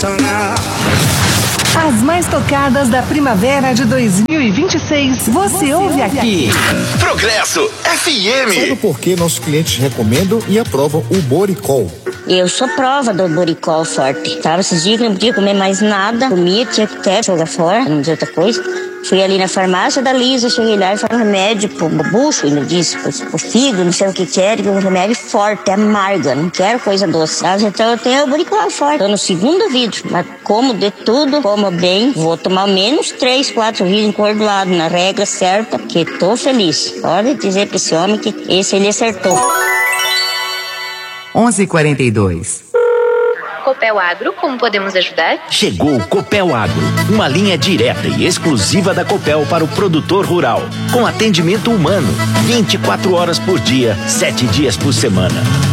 As mais tocadas da primavera de 2026, você ouve aqui. Progresso FM. Sabe por que nossos clientes recomendam e aprovam o Boricol? Eu sou prova do Boricol forte. Tava esses dias que não podia comer mais nada. Comia, tinha que até jogar fora, não dizer outra coisa. Fui ali na farmácia da Lisa, cheguei lá e falei um remédio pro bucho, ainda disse, pro fígado, não sei o que era, que é um remédio forte, amarga, não quero coisa doce. Então eu tenho o Boricol forte. Tô no segundo vidro, mas como de tudo, como bem, vou tomar menos 3, 4 vidros encordoados, na regra certa, que tô feliz. Pode dizer pra esse homem que esse ele acertou. 11:42. Copel Agro, como podemos ajudar? Chegou o Copel Agro, uma linha direta e exclusiva da Copel para o produtor rural, com atendimento humano, 24 horas por dia, 7 dias por semana.